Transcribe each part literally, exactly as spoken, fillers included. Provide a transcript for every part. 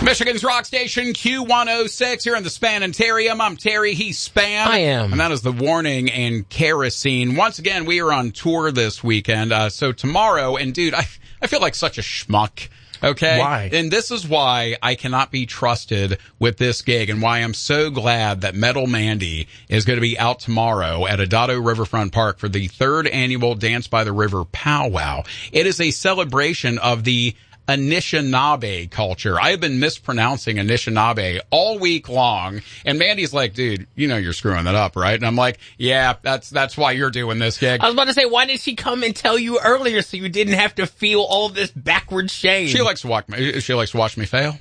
Michigan's rock station, Q one oh six, here in the Spanitarium. I'm Terry, he's Span. I am. And that is the Warning and Kerosene. Once again, we are on tour this weekend. Uh, so tomorrow, and dude, I, I feel like such a schmuck. Okay? Why? And this is why I cannot be trusted with this gig and why I'm so glad that Metal Mandy is going to be out tomorrow at Adado Riverfront Park for the third annual Dance by the River Powwow. It is a celebration of the Anishinaabe culture. I have been mispronouncing Anishinaabe all week long, and Mandy's like, dude, you know you're screwing that up, right? And I'm like, yeah, that's that's why you're doing this gig. I was about to say, why did she come and tell you earlier so you didn't have to feel all this backward shame? She likes to watch me. She likes to watch me fail.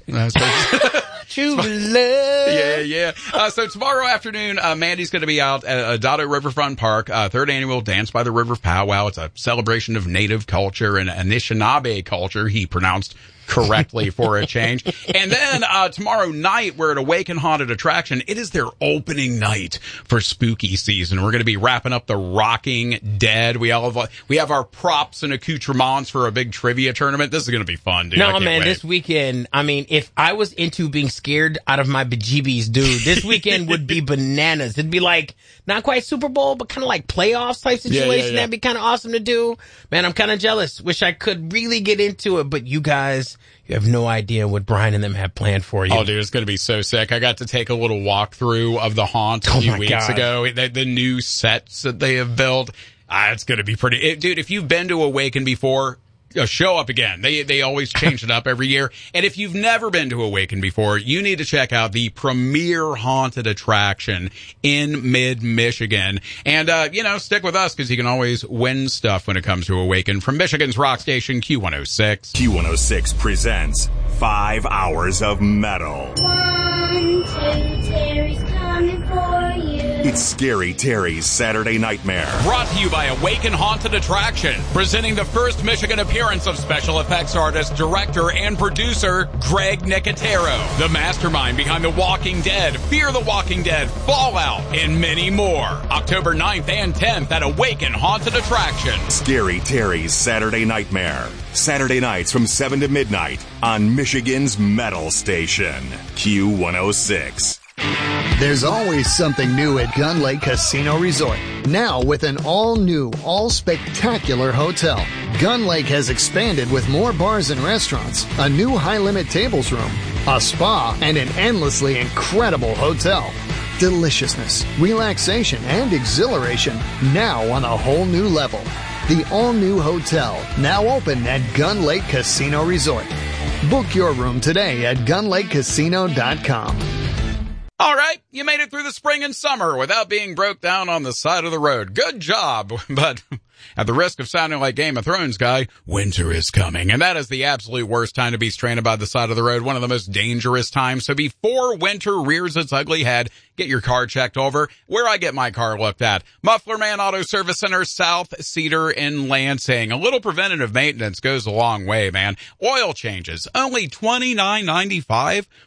True love. Yeah, yeah. Uh, so tomorrow afternoon, uh, Mandy's going to be out at Adado Riverfront Park, uh, third annual Dance by the River Powwow. It's a celebration of Native culture and Anishinaabe culture. He pronounced correctly for a change. And then uh tomorrow night, we're at Awaken Haunted Attraction. It is their opening night for spooky season. We're going to be wrapping up the Rocking Dead. We all have, we have our props and accoutrements for a big trivia tournament. This is going to be fun, dude. No, man, wait. This weekend, I mean, if I was into being scared out of my bejeebies, dude, this weekend would be bananas. It'd be like, not quite Super Bowl, but kind of like playoffs type situation. Yeah, yeah, yeah. That'd be kind of awesome to do. Man, I'm kind of jealous. Wish I could really get into it, but you guys, you have no idea what Brian and them have planned for you. Oh, dude, it's going to be so sick. I got to take a little walkthrough of the haunt a oh few weeks God. ago. The, the new sets that they have built. Ah, it's going to be pretty. It, dude, if you've been to Awaken before, uh, show up again. They they always change it up every year. And if you've never been to Awaken before, you need to check out the premier haunted attraction in mid-Michigan. And, uh, you know, stick with us because you can always win stuff when it comes to Awaken. From Michigan's rock station, Q one oh six. Q one oh six presents Five Hours of Metal. One, two, Terry's coming for you. It's Scary Terry's Saturday Nightmare. Brought to you by Awaken Haunted Attraction, presenting the first Michigan appearance of special effects artist, director, and producer Greg Nicotero, the mastermind behind The Walking Dead, Fear the Walking Dead, Fallout, and many more. October ninth and tenth at Awaken Haunted Attraction. Scary Terry's Saturday Nightmare. Saturday nights from seven to midnight on Michigan's Metal Station, Q one oh six. There's always something new at Gun Lake Casino Resort. Now with an all-new, all-spectacular hotel. Gun Lake has expanded with more bars and restaurants, a new high-limit tables room, a spa, and an endlessly incredible hotel. Deliciousness, relaxation, and exhilaration now on a whole new level. The all-new hotel, now open at Gun Lake Casino Resort. Book your room today at gun lake casino dot com. All right, you made it through the spring and summer without being broke down on the side of the road. Good job. But at the risk of sounding like Game of Thrones guy, winter is coming. And that is the absolute worst time to be stranded by the side of the road. One of the most dangerous times. So before winter rears its ugly head, get your car checked over. Where I get my car looked at. Muffler Man Auto Service Center, South Cedar in Lansing. A little preventative maintenance goes a long way, man. Oil changes, only twenty-nine ninety-five.